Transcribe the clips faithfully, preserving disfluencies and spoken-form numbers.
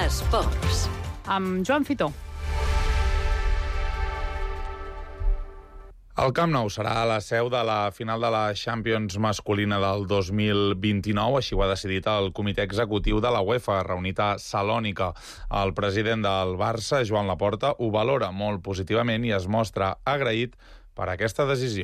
Esports. Amb Joan Fitó. El Camp Nou serà la seu de la final de la Champions masculina del dos mil vint-i-nou, així ho ha decidit el comitè executiu de la UEFA, reunit a Salònica. El president del Barça, Joan Laporta, ho valora molt positivament i es mostra agraït per aquesta decisió.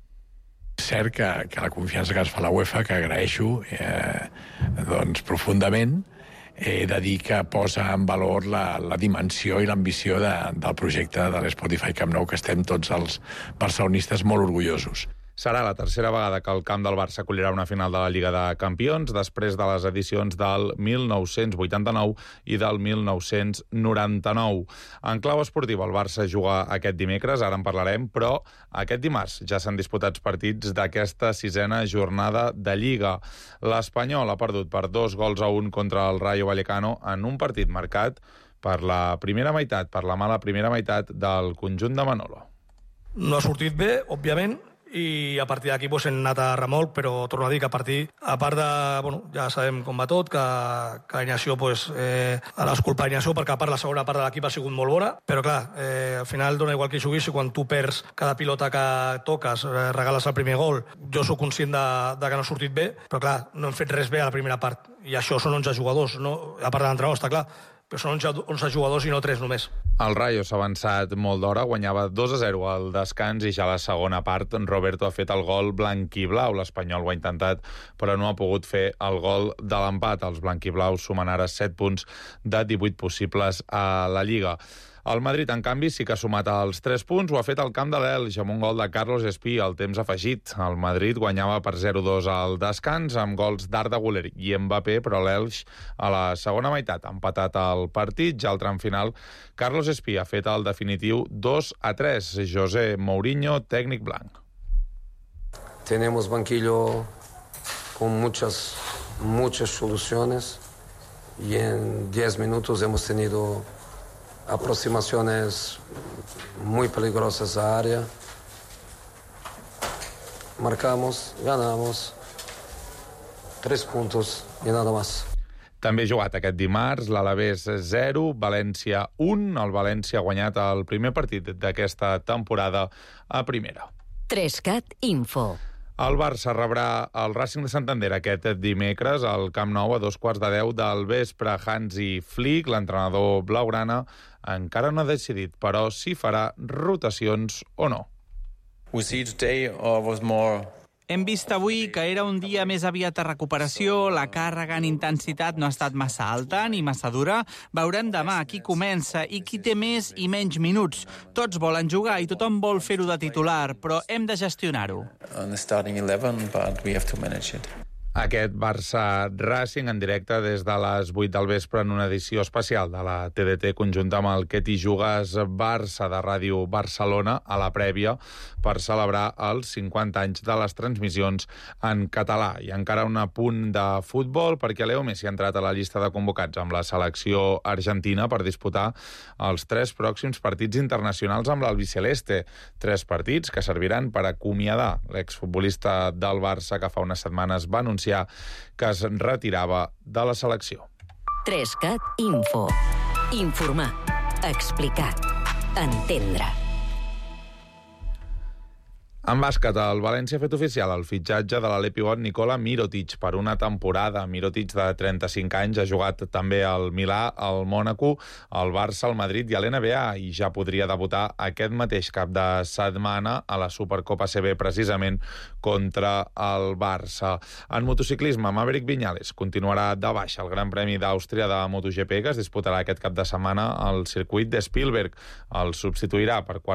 És cert que, que la confiança que ens fa la UEFA, que agraeixo eh, doncs, profundament, he de dir que posa en valor la, la dimensió i l'ambició de, del projecte de l'Spotify Camp Nou, que estem tots els barcelonistes molt orgullosos. Serà la tercera vegada que el camp del Barça acollirà una final de la Lliga de Campions, després de les edicions del mil nou-cents vuitanta-nou i del mil nou-cents noranta-nou. En clau esportiva, el Barça juga aquest dimecres, ara en parlarem, però aquest dimarts ja s'han disputat partits d'aquesta sisena jornada de Lliga. L'Espanyol ha perdut per dos gols a un contra el Rayo Vallecano en un partit marcat per la primera meitat, per la mala primera meitat del conjunt de Manolo. No ha sortit bé, òbviament, i a partir d'aquí pues, hem anat a remolc, però torno a dir que a partir, a part de, bueno, ja sabem com va tot, que, que l'alineació, pues, eh, a l'esculpa l'alineació, perquè a part la segona part de l'equip ha sigut molt bona, però clar, eh, al final dona igual que hi juguis, i quan tu perds cada pilota que toques, eh, regales el primer gol, jo sóc conscient de, de que no ha sortit bé, però clar, no hem fet res bé a la primera part, i això són onze jugadors, no? A part de l'entrenador, està clar, però són onze jugadors i no tres només. El Rayo s'ha avançat molt d'hora, guanyava dos a zero al descans i ja a la segona part Roberto ha fet el gol blanquiblau. L'Espanyol ho ha intentat, però no ha pogut fer el gol de l'empat. Els blanquiblaus sumen ara set punts de divuit possibles a la Lliga. El Madrid, en canvi, sí que ha sumat els tres punts. Ho ha fet al camp de l'Elx amb un gol de Carlos Espí al temps afegit. El Madrid guanyava per zero a dos al descans amb gols d'Arda Güler i Mbappé, però l'Elx a la segona meitat ha empatat el partit. Ja al tram final, Carlos Espí ha fet el definitiu dos a tres. José Mourinho, tècnic blanc. Tenemos banquillo con muchas, muchas soluciones y en diez minutos hemos tenido aproximaciones muy peligrosas a área. Marcamos, ganamos, tres puntos y nada más. També ha jugat aquest dimarts, l'Alavés zero, València un. El València ha guanyat el primer partit d'aquesta temporada a primera. Trescat Info. El Barça rebrà el Racing de Santander aquest dimecres al Camp Nou a dos quarts de deu del vespre. Hansi Flick, l'entrenador blaugrana, encara no ha decidit, però si farà rotacions o no. We see today or was more... Hem vist avui que era un dia més aviat de recuperació, la càrrega en intensitat no ha estat massa alta ni massa dura. Veurem demà qui comença i qui té més i menys minuts. Tots volen jugar i tothom vol fer-ho de titular, però hem de gestionar-ho. On the starting eleven, but we have to manage it. Aquest Barça-Racing en directe des de les vuit del vespre en una edició especial de la T D T conjunta amb el Que t'hi jugues Barça de Ràdio Barcelona a la prèvia per celebrar els cinquanta anys de les transmissions en català. I encara un apunt de futbol perquè Leo Messi ha entrat a la llista de convocats amb la selecció argentina per disputar els tres pròxims partits internacionals amb l'albiceleste. Tres partits que serviran per acomiadar l'exfutbolista del Barça que fa unes setmanes va anunciar que es retirava de la selecció. Trescat Info. Informar. Explicar. Entendre. En bàsquet, el València ha fet oficial el fitxatge de l'ala pivot Nikola Mirotic per una temporada. Mirotic, de trenta-cinc anys, ha jugat també al Milà, al Mònaco, al Barça, al Madrid i a l'N B A i ja podria debutar aquest mateix cap de setmana a la Supercopa A C B, precisament contra el Barça. En motociclisme, Maverick Viñales continuarà de baixa al Gran Premi d'Àustria de MotoGP, que es disputarà aquest cap de setmana al circuit de Spielberg. El substituirà per quart